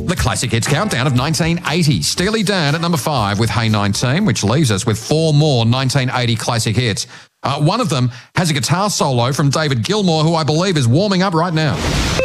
The Classic Hits Countdown of 1980. Steely Dan at number 5 with Hey 19, which leaves us with 4 more 1980 classic hits. One of them has a guitar solo from David Gilmour, who I believe is warming up right now.